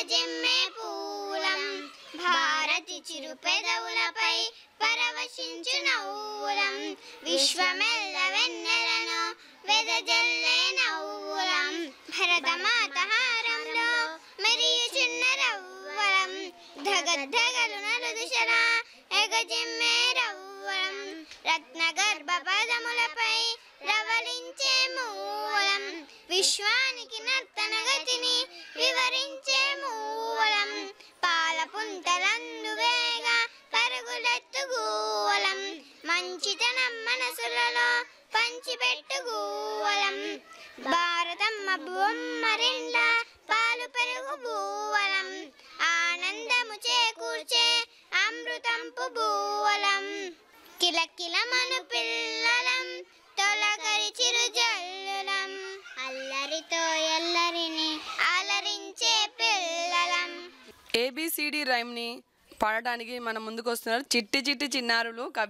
ఎగజెమ్మే పూలం భారతి చిరు పెదవులపై పరవశించు నవ్వులం విశ్వమెల్ల వెన్నెలను వెదజల్లే నవ్వులం భరతమాత హారంలో మెరియుచున్న రవ్వలం ధగధగలు నలుదిశల ఎగజెమ్మే రవ్వలం రత్నగర్భ పదములపై రవళించే మూలం విశ్వానికి నర్తన గతిని వివరించే మూలం పాల పుంతలందు వేగ పరుగులెత్తు గూవలం మంచితనం మనసులలో పంచిపెట్టు గూవలం భారతమ్మ బొమ్మ రెండ పాలు పెరుగు భూవలం ఆనందము చేకూర్చే అమృతంపు భూవలం కిలకిలమను పిల్లలం తొలకరి చిరు జల్లులం అల్లరితో ఎల్లరిని అలరించే పిల్లలం. ABCD రైమ్ని పాడటానికి మన ముందుకు వస్తున్నారు చిట్టి చిట్టి చిన్నారులు.